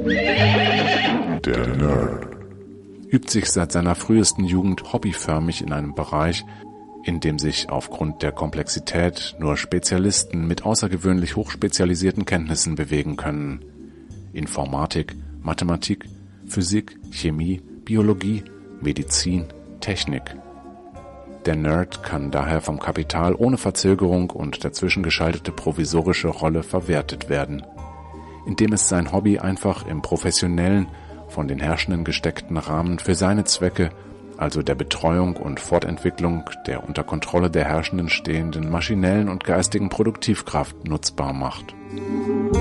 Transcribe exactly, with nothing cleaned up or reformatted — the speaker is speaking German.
Der Nerd übt sich seit seiner frühesten Jugend hobbyförmig in einem Bereich, in dem sich aufgrund der Komplexität nur Spezialisten mit außergewöhnlich hochspezialisierten Kenntnissen bewegen können. Informatik, Mathematik, Physik, Chemie, Biologie, Medizin, Technik. Der Nerd kann daher vom Kapital ohne Verzögerung und dazwischen geschaltete provisorische Rolle verwertet werden, indem es sein Hobby einfach im professionellen, von den Herrschenden gesteckten Rahmen für seine Zwecke, also der Betreuung und Fortentwicklung der unter Kontrolle der Herrschenden stehenden maschinellen und geistigen Produktivkraft, nutzbar macht.